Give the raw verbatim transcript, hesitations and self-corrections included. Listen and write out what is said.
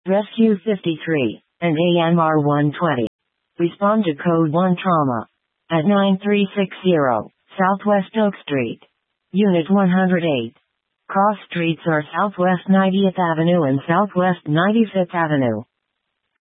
Rescue fifty-three, and A M R one twenty. Respond to Code one Trauma at nine three six zero Southwest Oak Street. Unit one hundred eight. Cross streets are Southwest ninetieth Avenue and Southwest ninety-fifth Avenue.